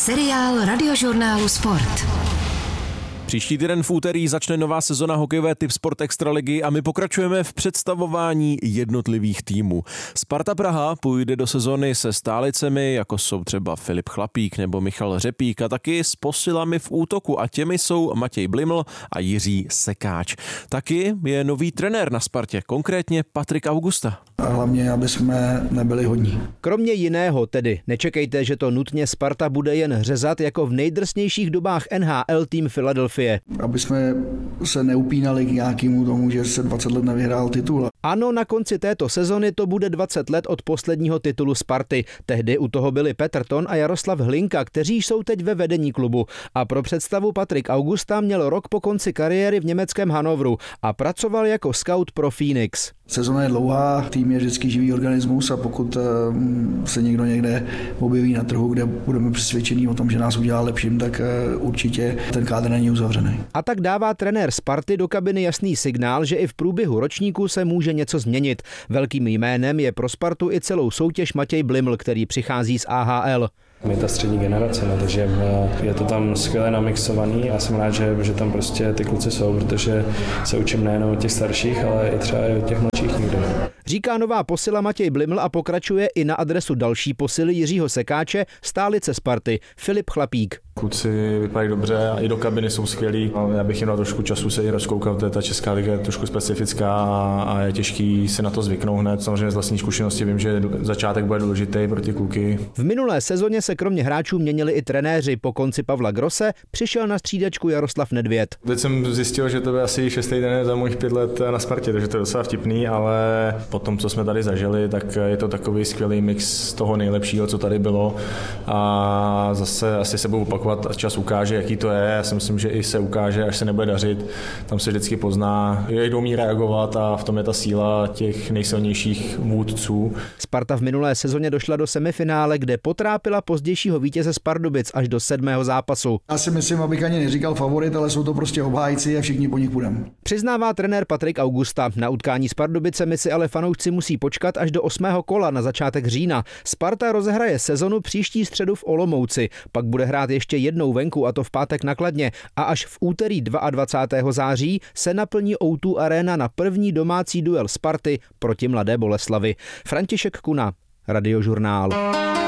Seriál Radiožurnálu Sport. Příští týden v úterý začne nová sezona hokejové Tipsport Extraligy a my pokračujeme v představování jednotlivých týmů. Sparta Praha půjde do sezony se stálicemi, jako jsou třeba Filip Chlapík nebo Michal Řepík, a taky s posilami v útoku, a těmi jsou Matěj Bliml a Jiří Sekáč. Taky je nový trenér na Spartě, konkrétně Patrik Augusta. A hlavně, aby jsme nebyli hodní. Kromě jiného tedy, nečekejte, že to nutně Sparta bude jen řezat jako v nejdrsnějších dobách NHL tým Philadelphie. Aby jsme se neupínali k nějakému tomu, že se 20 let nevyhrál titul. Ano, na konci této sezony to bude 20 let od posledního titulu Sparty. Tehdy u toho byli Petr Ton a Jaroslav Hlinka, kteří jsou teď ve vedení klubu. A pro představu Patrik Augusta měl rok po konci kariéry v německém Hannoveru a pracoval jako scout pro Phoenix. Sezona je dlouhá, tým je vždycky živý organismus a pokud se někdo někde objeví na trhu, kde budeme přesvědčení o tom, že nás udělá lepším, tak určitě ten kádr není uzavřený. A tak dává trenér Sparty do kabiny jasný signál, že i v průběhu ročníku se může něco změnit. Velkým jménem je pro Spartu i celou soutěž Matěj Bliml, který přichází z AHL. My ta střední generace, takže je to tam skvěle namixovaný a jsem rád, že tam prostě ty kluci jsou, protože se učím nejen od těch starších, ale i třeba i od těch mladších někdy. Říká nová posila Matěj Bliml a pokračuje i na adresu další posily Jiřího Sekáče, stálice Sparty, Filip Chlapík. Kluci vypadají dobře a i do kabiny jsou skvělí. Já bych jim na trošku času se i rozkoukal, ta česká liga je trošku specifická a je těžký si na to zvyknout hned. Samozřejmě z vlastní zkušenosti vím, že začátek bude důležitý pro ty kluky. V minulé sezóně se kromě hráčů měnili i trenéři. Po konci Pavla Grosse přišel na střídačku Jaroslav Nedvěd. Teď jsem zjistil, že to bude asi 6. trenér za mojich 5 let na Spartě, takže to je docela vtipný, ale po tom, co jsme tady zažili, tak je to takový skvělý mix toho nejlepšího, co tady bylo, a zase asi se budu opakovat a čas ukáže, jaký to je. Já si myslím, že i se ukáže, až se nebude dařit. Tam se vždycky pozná, jak umí reagovat, a v tom je ta síla těch nejsilnějších vůdců. Sparta v minulé sezóně došla do semifinále, kde potrápila pozdějšího vítěze z Pardubic až do 7. zápasu. Já si myslím, abych ani neříkal favorit, ale jsou to prostě obhájci a všichni po nich půjdeme. Přiznává trenér Patrik Augusta. Na utkání s Pardubicemi si ale fanoušci musí počkat až do 8. kola na začátek října. Sparta rozehraje sezonu příští středu v Olomouci, pak bude hrát ještě jednou venku, a to v pátek na Kladně, a až v úterý 22. září se naplní O2 Arena na první domácí duel Sparty proti Mladé Boleslavi. František Kuna, Radiožurnál.